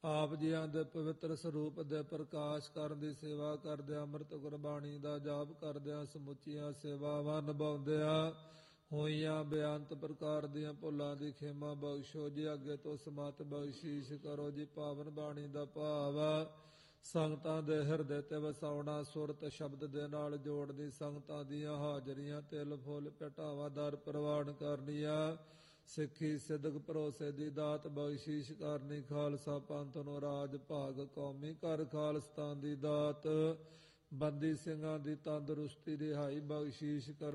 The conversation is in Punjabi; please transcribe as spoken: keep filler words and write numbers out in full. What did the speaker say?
ਆਪ ਜੀਆਂ ਦੇ ਪਵਿੱਤਰ ਸਰੂਪ ਦੇ ਪ੍ਰਕਾਸ਼ ਕਰਨ ਦੀ ਸੇਵਾ ਕਰਦਿਆਂ, ਅੰਮ੍ਰਿਤ ਗੁਰਬਾਣੀ ਦਾ ਜਾਪ ਕਰਦਿਆਂ, ਸਮੁੱਚੀਆਂ ਸੇਵਾਵਾਂ ਨਿਭਾਉਂਦਿਆਂ ਹੋਈਆਂ ਬੇਅੰਤ ਪ੍ਰਕਾਰ ਦੀਆਂ ਭੁੱਲਾਂ ਦੀ ਖੇਮਾ ਬਖਸ਼ੋ ਜੀ। ਅੱਗੇ ਤੋਂ ਸਮਤ ਬਖਸ਼ੀਸ਼ ਕਰੋ ਜੀ। ਪਾਵਨ ਬਾਣੀ ਦਾ ਭਾਵ ਸੰਗਤਾਂ ਦੇ ਹਿਰਦੇ ਤੇ ਵਸਾਉਣਾ, ਸੁਰਤ ਸ਼ਬਦ ਦੇ ਨਾਲ ਜੋੜਨੀ, ਸੰਗਤਾਂ ਦੀਆਂ ਹਾਜ਼ਰੀਆਂ ਤਿਲ ਫੁੱਲ ਭਟਾਵਾ ਦਰ ਪ੍ਰਵਾਨ ਕਰਨੀਆਂ, ਸਿੱਖੀ ਸਿਦਕ ਭਰੋਸੇ ਦੀ ਦਾਤ ਬਖਸ਼ੀਸ਼ ਕਰਨੀ, ਖਾਲਸਾ ਪੰਥ ਨੂੰ ਰਾਜ ਭਾਗ ਕੌਮੀ ਘਰ ਖਾਲਸਤਾਨ ਦੀ ਦਾਤ, ਬੰਦੀ ਸਿੰਘਾਂ ਦੀ ਤੰਦਰੁਸਤੀ ਰਿਹਾਈ ਬਖਸ਼ੀਸ਼ ਕਰੋ।